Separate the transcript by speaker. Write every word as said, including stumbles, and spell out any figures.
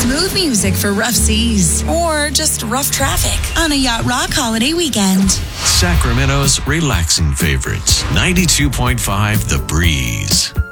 Speaker 1: Smooth music for rough seas or just rough traffic on a Yacht Rock holiday weekend.
Speaker 2: Sacramento's relaxing favorites. ninety-two point five The Breeze.